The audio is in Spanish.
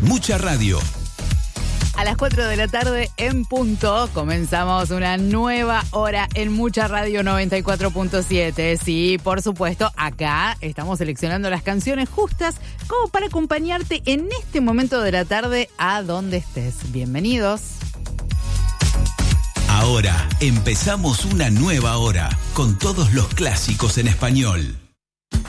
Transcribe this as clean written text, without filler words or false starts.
Mucha Radio. A las 4 de la tarde en punto comenzamos una nueva hora en Mucha Radio 94.7. Sí, por supuesto, acá estamos seleccionando las canciones justas como para acompañarte en este momento de la tarde a donde estés. Bienvenidos. Ahora empezamos una nueva hora con todos los clásicos en español.